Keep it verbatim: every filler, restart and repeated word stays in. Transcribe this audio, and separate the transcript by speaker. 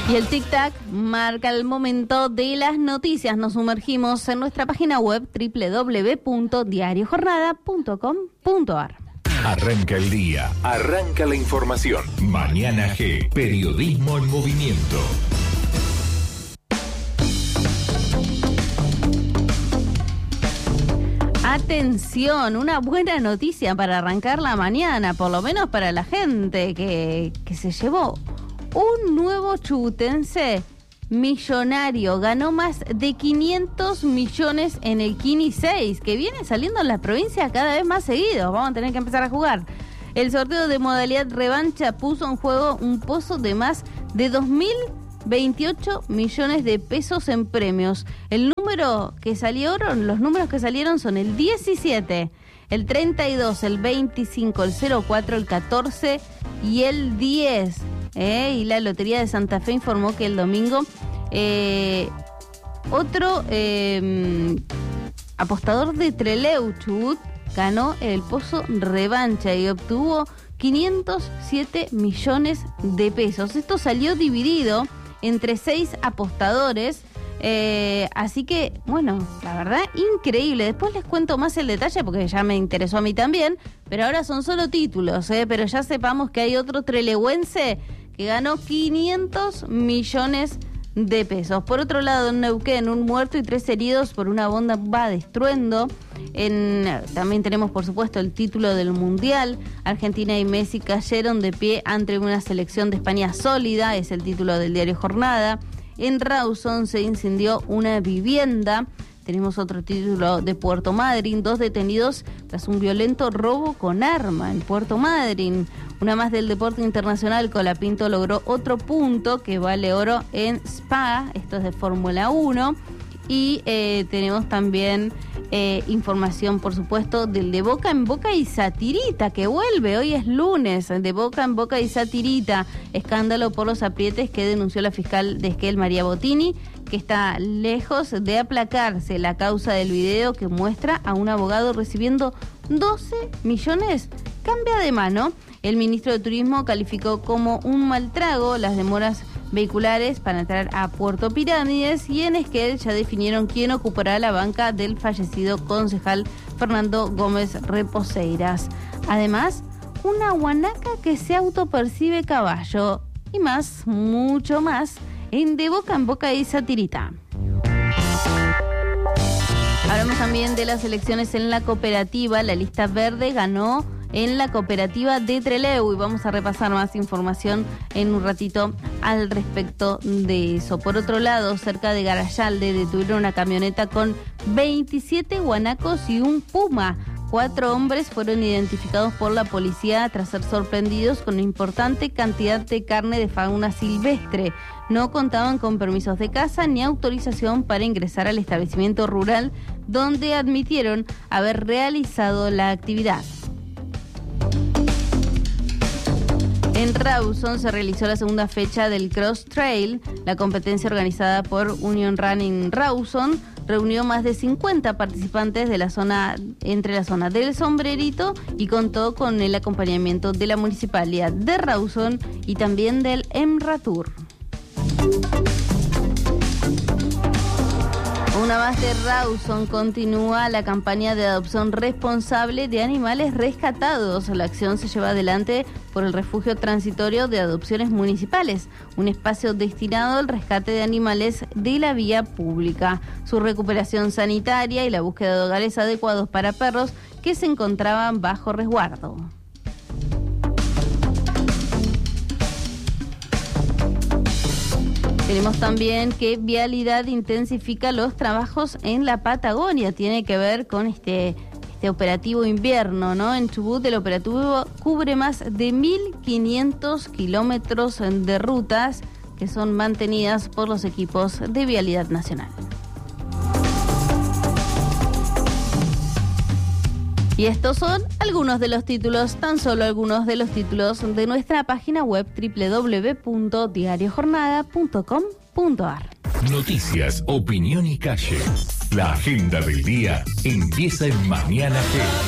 Speaker 1: Y el tic-tac marca el momento de las noticias. Nos sumergimos en nuestra página web doble u doble u doble u punto diario jornada punto com punto a r.
Speaker 2: Arranca el día, arranca la información. Mañana G, periodismo en movimiento.
Speaker 1: Atención, una buena noticia para arrancar la mañana, por lo menos para la gente que, que se llevó un nuevo chubutense millonario. Ganó más de quinientos millones en el Kini seis, que viene saliendo en las provincias cada vez más seguido. Vamos a tener que empezar a jugar. El sorteo de modalidad revancha puso en juego un pozo de más de dos mil veintiocho millones de pesos en premios. El número que salieron, los números que salieron son el diecisiete, el treinta y dos, el veinticinco, el cero cuatro, el catorce y el diez. Eh, y la Lotería de Santa Fe informó que el domingo eh, otro eh, apostador de Trelew, Chubut, ganó el pozo revancha y obtuvo quinientos siete millones de pesos. Esto salió dividido entre seis apostadores, eh, así que, bueno, la verdad, increíble. Después les cuento más el detalle porque ya me interesó a mí también, pero ahora son solo títulos, eh, pero ya sepamos que hay otro trelewense que ganó quinientos millones de pesos. Por otro lado, en Neuquén, un muerto y tres heridos por una bomba de estruendo. En, también tenemos, por supuesto, el título del Mundial. Argentina y Messi cayeron de pie ante una selección de España sólida, es el título del diario Jornada. En Rawson se incendió una vivienda. Tenemos otro título de Puerto Madryn, dos detenidos tras un violento robo con arma en Puerto Madryn. Una más del deporte internacional, Colapinto logró otro punto que vale oro en Spa, esto es de Fórmula uno. Y eh, tenemos también eh, información, por supuesto, del de Boca en Boca y Satirita, que vuelve, hoy es lunes, de Boca en Boca y Satirita. Escándalo por los aprietes que denunció la fiscal de Esquel, María Bottini, que está lejos de aplacarse la causa del video que muestra a un abogado recibiendo doce millones. Cambia de mano. El ministro de Turismo calificó como un mal trago las demoras vehiculares para entrar a Puerto Pirámides, y en Esquel ya definieron quién ocupará la banca del fallecido concejal Fernando Gómez Reposeiras. Además, una guanaca que se autopercibe caballo y más, mucho más, en De Boca en Boca y Satirita. Hablamos también de las elecciones en la cooperativa. La lista verde ganó en la cooperativa de Trelew y vamos a repasar más información en un ratito al respecto de eso. Por otro lado, cerca de Garayalde detuvieron una camioneta con veintisiete guanacos y un puma. Cuatro hombres fueron identificados por la policía tras ser sorprendidos con una importante cantidad de carne de fauna silvestre. No contaban con permisos de caza ni autorización para ingresar al establecimiento rural donde admitieron haber realizado la actividad. En Rawson se realizó la segunda fecha del Cross Trail. La competencia organizada por Union Running Rawson reunió más de cincuenta participantes de la zona, entre la zona del Sombrerito, y contó con el acompañamiento de la Municipalidad de Rawson y también del Emratur. Una más de Rawson, continúa la campaña de adopción responsable de animales rescatados. La acción se lleva adelante por el Refugio Transitorio de Adopciones Municipales, un espacio destinado al rescate de animales de la vía pública, su recuperación sanitaria y la búsqueda de hogares adecuados para perros que se encontraban bajo resguardo. Tenemos también que Vialidad intensifica los trabajos en la Patagonia. Tiene que ver con este, este operativo invierno, ¿no? En Chubut el operativo cubre más de mil quinientos kilómetros de rutas que son mantenidas por los equipos de Vialidad Nacional. Y estos son algunos de los títulos, tan solo algunos de los títulos de nuestra página web doble u doble u doble u punto diario jornada punto com punto a r.
Speaker 2: Noticias, opinión y calle. La agenda del día empieza en Mañana G.